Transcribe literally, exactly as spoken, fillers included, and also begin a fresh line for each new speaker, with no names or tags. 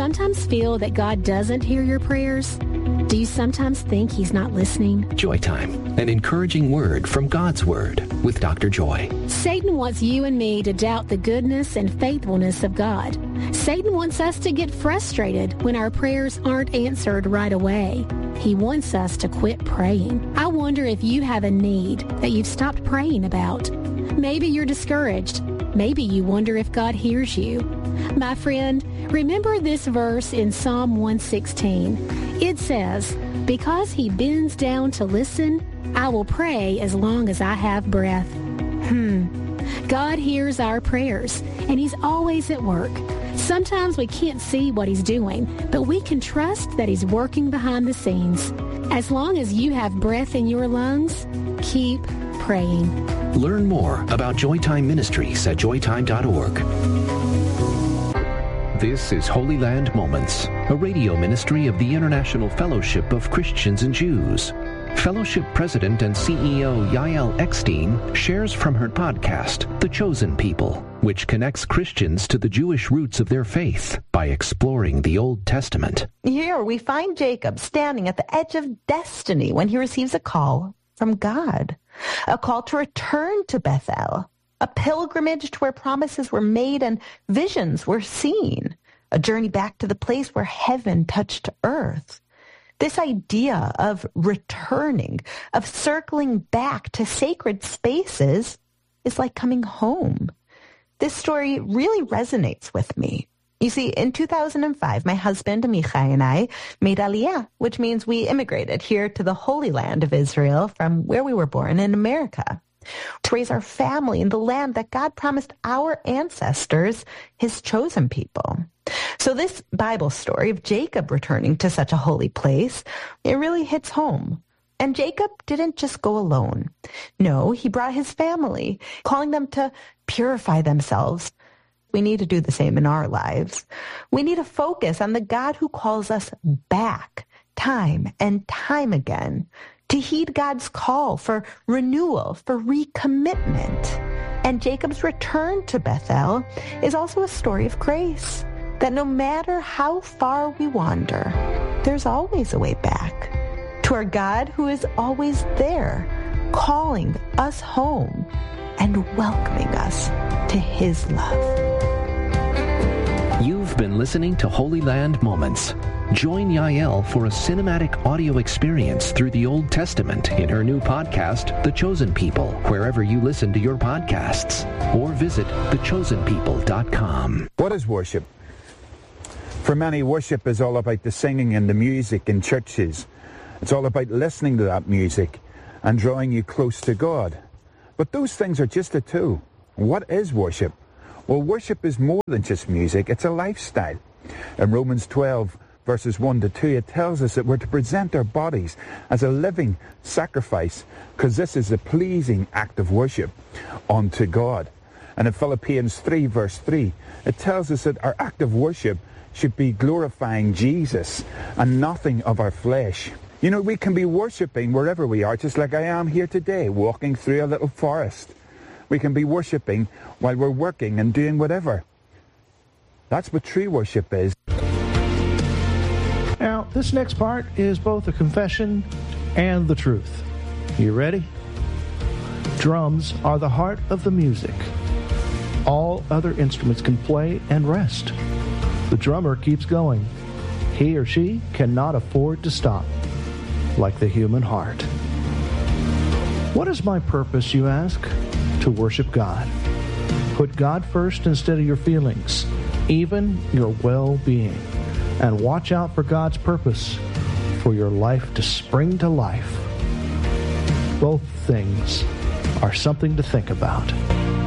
sometimes feel that God doesn't hear your prayers? Do you sometimes think he's not listening?
Joy Time, an encouraging word from God's Word with Doctor Joy.
Satan wants you and me to doubt the goodness and faithfulness of God. Satan wants us to get frustrated when our prayers aren't answered right away. He wants us to quit praying. I wonder if you have a need that you've stopped praying about. Maybe you're discouraged. Maybe you wonder if God hears you. My friend, remember this verse in Psalm one sixteen. It says, "Because he bends down to listen, I will pray as long as I have breath." Hmm. God hears our prayers, and he's always at work. Sometimes we can't see what he's doing, but we can trust that he's working behind the scenes. As long as you have breath in your lungs, keep praying.
Learn more about Joytime Ministries at joytime dot org. This is Holy Land Moments, a radio ministry of the International Fellowship of Christians and Jews. Fellowship President and C E O Yael Eckstein shares from her podcast, The Chosen People, which connects Christians to the Jewish roots of their faith by exploring the Old Testament.
Here we find Jacob standing at the edge of destiny when he receives a call from God, a call to return to Bethel, a pilgrimage to where promises were made and visions were seen, a journey back to the place where heaven touched earth. This idea of returning, of circling back to sacred spaces is like coming home. This story really resonates with me. You see, in two thousand five, my husband, Amichai, and I made Aliyah, which means we immigrated here to the Holy Land of Israel from where we were born in America, to raise our family in the land that God promised our ancestors, his chosen people. So this Bible story of Jacob returning to such a holy place, it really hits home. And Jacob didn't just go alone. No, he brought his family, calling them to purify themselves. We need to do the same in our lives. We need to focus on the God who calls us back time and time again, to heed God's call for renewal, for recommitment. And Jacob's return to Bethel is also a story of grace, that no matter how far we wander, there's always a way back to our God who is always there, calling us home and welcoming us to his love.
You've been listening to Holy Land Moments. Join Yael for a cinematic audio experience through the Old Testament in her new podcast, The Chosen People, wherever you listen to your podcasts, or visit the chosen people dot com.
What is worship? For many, worship is all about the singing and the music in churches. It's all about listening to that music and drawing you close to God. But those things are just a tool. What is worship? Well, worship is more than just music. It's a lifestyle. In Romans twelve, verses one to two, it tells us that we're to present our bodies as a living sacrifice, because this is a pleasing act of worship unto God. And in Philippians three, verse three, it tells us that our act of worship should be glorifying Jesus and nothing of our flesh. You know, we can be worshiping wherever we are, just like I am here today, walking through a little forest. We can be worshiping while we're working and doing whatever. That's what true worship is.
Now, this next part is both a confession and the truth. You ready? Drums are the heart of the music. All other instruments can play and rest. The drummer keeps going. He or she cannot afford to stop, like the human heart. What is my purpose, you ask? To worship God. Put God first instead of your feelings, even your well-being, and watch out for God's purpose for your life to spring to life. Both things are something to think about.